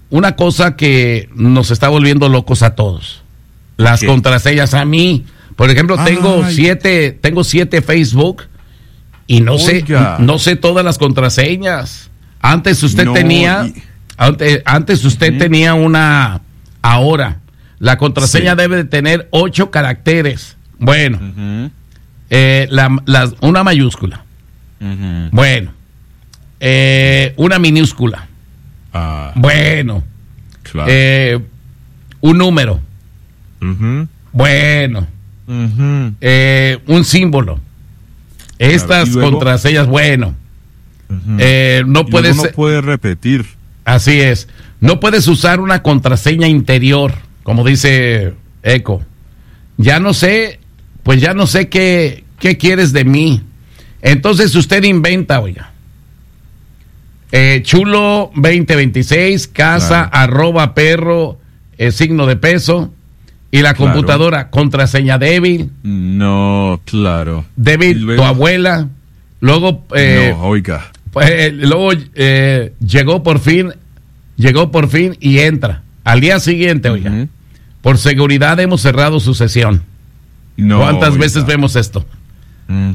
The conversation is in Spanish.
una cosa que nos está volviendo locos a todos. Las contraseñas. A mí, por ejemplo, tengo 7 Facebook y no sé todas las contraseñas. Antes usted tenía una. Ahora la contraseña debe de tener 8 caracteres. Bueno, una mayúscula. Bueno, una minúscula. Bueno, claro. Un número. Bueno, un símbolo. Estas contraseñas, bueno, no puede repetir. Así es. No puedes usar una contraseña interior, como dice Eco. Ya no sé qué quieres de mí. Entonces usted inventa, oiga. Chulo 2026, casa, @perro, signo de peso. Y la computadora, contraseña débil. No, claro. Débil, luego, tu abuela. Luego, oiga. Luego llegó por fin y entra. Al día siguiente, oiga. Por seguridad hemos cerrado su sesión. ¿Cuántas veces vemos esto?